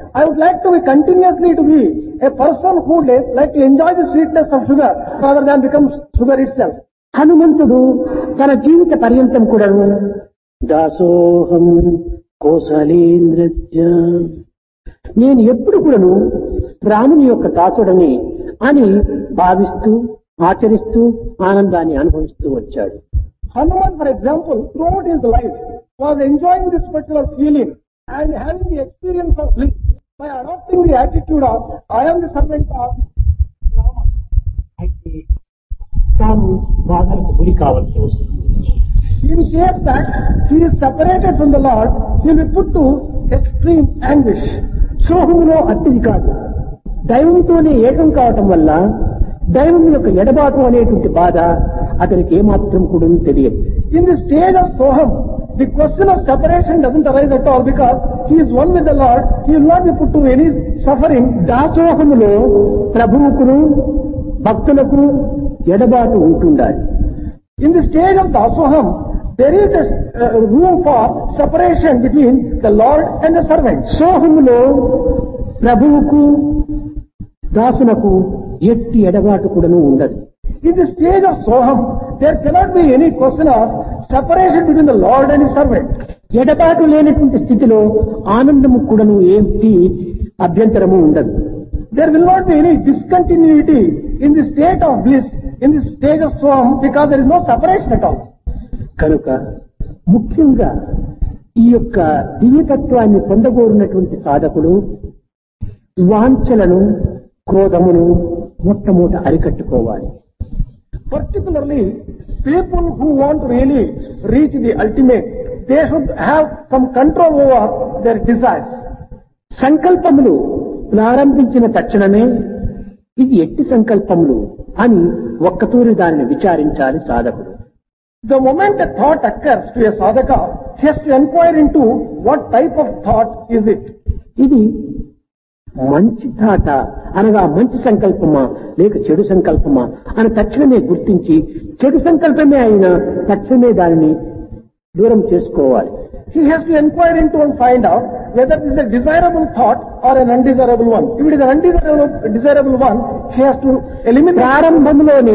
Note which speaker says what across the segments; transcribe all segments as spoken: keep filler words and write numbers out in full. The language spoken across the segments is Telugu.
Speaker 1: I would like to be continuously to be a person who would like to enjoy the sweetness of sugar rather than become sugar itself.
Speaker 2: హనుమంతుడు తన జీవిత పర్యంతం కూడాను దాసోహం కోసలేంద్రస్య, నేను ఎప్పుడు కూడాను రాముని యొక్క దాసుడని అని భావిస్తూ ఆచరిస్తూ ఆనందాన్ని అనుభవిస్తూ వచ్చాడు.
Speaker 1: Hanuman, for example, throughout his life was enjoying this particular feeling and having the experience of bliss by adopting the attitude of I am the servant of Rama.
Speaker 2: అయితే తాను బాధలకు గురి కావాల్సి వస్తుంది.
Speaker 1: In case that he is separated from the Lord, he will be put to extreme anguish.
Speaker 2: సోహంలో అట్టిది కాదు, దైవంతోనే ఏకం కావటం వల్ల దైవం యొక్క ఎడబాటు అనేటువంటి బాధ అతనికి ఏమాత్రం కూడా తెలియదు.
Speaker 1: In the stage of Soham, the question of separation doesn't arise at all because he is one with the Lord. He will not be put to any suffering.
Speaker 2: దాసోహములో ప్రభువుకును భక్తులకు ఎడబాటు ఉంటుండాలి.
Speaker 1: In the stage of Dasoham, there is a uh, room for separation between the Lord and the servant.
Speaker 2: సోహములో ప్రభువుకు దాసునకు ఎట్టి ఎడబాటు కూడాను ఉండదు.
Speaker 1: In the stage of Soham, there cannot be any question of separation between the Lord and his servant.
Speaker 2: ఎడబాటు లేనటువంటి స్థితిలో ఆనందము కూడాను ఏమిటి అభ్యంతరము ఉండదు.
Speaker 1: There will not be any discontinuity in the state of bliss, in the stage of Soham, because there is no separation at all.
Speaker 2: కనుక ముఖ్యంగా ఈ యొక్క దివ్యతత్వాన్ని పొందగోరినటువంటి సాధకుడు వాంఛలను క్రోధమును మొట్టమొదట అరికట్టుకోవాలి.
Speaker 1: Particularly, people who want to really reach the ultimate, they should have some control over their desires.
Speaker 2: సంకల్పములు ప్రారంభించిన తక్షణమే ఇది ఎట్టి సంకల్పములు అని ఒక్కతూరి దానిని విచారించాలి సాధకుడు.
Speaker 1: The moment a thought occurs to a sadhaka, he has to inquire into what type of thought is it.
Speaker 2: ఇది మంచి థాట అనగా మంచి సంకల్పమా లేక చెడు సంకల్పమా అని తక్షణమే గుర్తించి చెడు సంకల్పమే అయినా తక్షణమే దానిని దూరం చేసుకోవాలి.
Speaker 1: He has to inquire into and find out whether it is a desirable thought or an undesirable one. If it is an undesirable desirable one, he has to eliminate.
Speaker 2: ప్రారంభంలోనే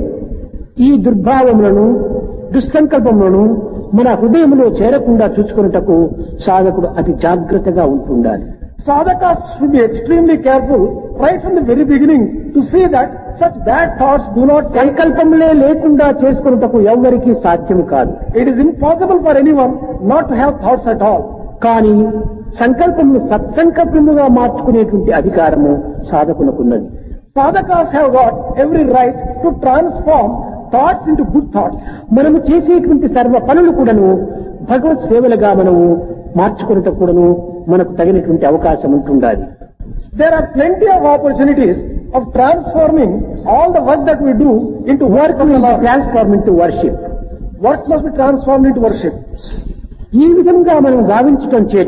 Speaker 2: ఈ దుర్భావములను దుస్సంకల్పములను మన హృదయంలో చేరకుండా చూసుకున్నటకు సాధకుడు అతి జాగ్రత్తగా ఉంటుండాలి.
Speaker 1: Sadhakas should be extremely careful right from the very beginning to see that such bad thoughts do not.
Speaker 2: సంకల్పములే లేకుండా చేసుకున్నటకు ఎవ్వరికీ సాధ్యం కాదు.
Speaker 1: It is impossible for anyone not to have thoughts at all.
Speaker 2: కానీ సంకల్పమును సత్సంకల్పముగా మార్చుకునేటువంటి అధికారము సాధకునకున్నది.
Speaker 1: Sadhakas have got every right to transform thoughts into good thoughts.
Speaker 2: మనము చేసేటువంటి సర్వ పనులు కూడాను భగవత్ సేవలుగా మనము మార్చుకున్నటకు కూడాను మనకు తగినటువంటి అవకాశం ఉంటుండాలి.
Speaker 1: There are plenty of opportunities of transforming all the work that we do into work of the Lord.
Speaker 2: Transform into worship.
Speaker 1: Work must be transformed into worship.
Speaker 2: ఈ విధంగా మనం గావించటం చేత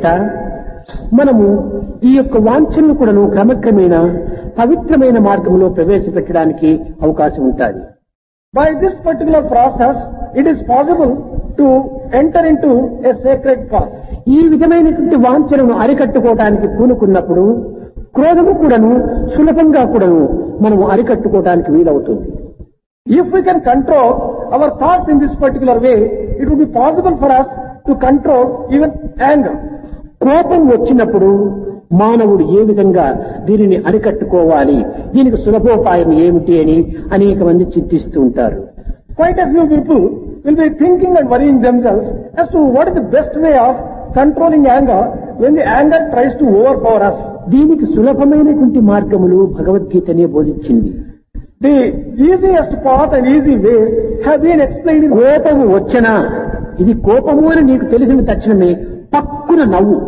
Speaker 2: మనము ఈ యొక్క వాంఛను కూడాను క్రమక్రమేణా పవిత్రమైన మార్గంలో ప్రవేశపెట్టడానికి అవకాశం ఉంటుంది.
Speaker 1: By this particular process, it is possible to enter into a sacred path.
Speaker 2: ఈ విధమైనటువంటి వాంఛనను అరికట్టుకోవడానికి పూనుకున్నప్పుడు క్రోధము కూడాను సులభంగా కూడాను మనము అరికట్టుకోవడానికి వీలవుతుంది.
Speaker 1: If we can control our thoughts in this particular way, it will be possible for us to control even anger.
Speaker 2: కోపం వచ్చినప్పుడు మానవుడు ఏ విధంగా దీనిని అరికట్టుకోవాలి, దీనికి సులభోపాయం ఏమిటి అని అనేక మంది చింతిస్తూ ఉంటారు.
Speaker 1: Quite a few people will be thinking and worrying themselves as to what is the best way of controlling anger when the anger tries to overpower us.
Speaker 2: దీనికి సులభమైనటువంటి మార్గములు భగవద్గీతనే బోధించింది.
Speaker 1: The easiest path and easy ways have been explained in.
Speaker 2: కోపము వచ్చనా, ఇది కోపము అని నీకు తెలిసిన తక్షణమే పక్కున నవ్వు.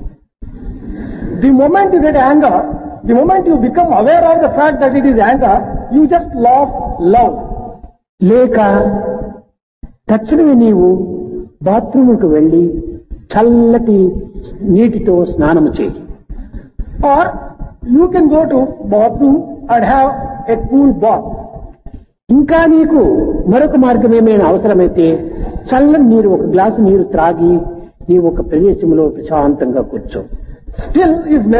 Speaker 1: The moment you get anger, the moment you become aware of the fact that it is anger, you just laugh loud.
Speaker 2: లేక తక్షణమే నీవు బాత్రూముకు వెళ్లి చల్లటి నీటితో స్నానము చేయి.
Speaker 1: Or you can go to bathroom and have a cool bath.
Speaker 2: ఇంకా నీకు మరొక మార్గం ఏమైనా అవసరమైతే చల్లని నీరు ఒక గ్లాసు నీరు త్రాగి నీవు ఒక ప్రదేశంలో ప్రశాంతంగా కూర్చో.
Speaker 1: Still, if